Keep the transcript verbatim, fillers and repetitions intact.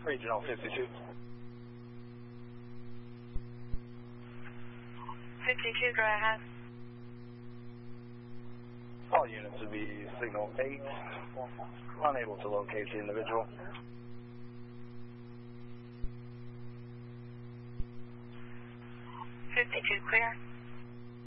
Regional fifty-two. fifty-two, go ahead. All units would be signal eight. Unable to locate the individual. fifty-two, clear.